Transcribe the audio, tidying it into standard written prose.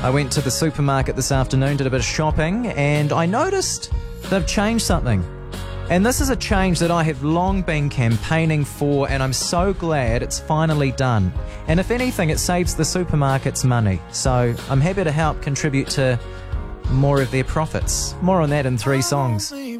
I went to the supermarket this afternoon, did a bit of shopping, and I noticed they've changed something. And this is a change that I have long been campaigning for, and I'm so glad it's finally done. And if anything, it saves the supermarkets money. So I'm happy to help contribute to more of their profits. More on that in 3 songs.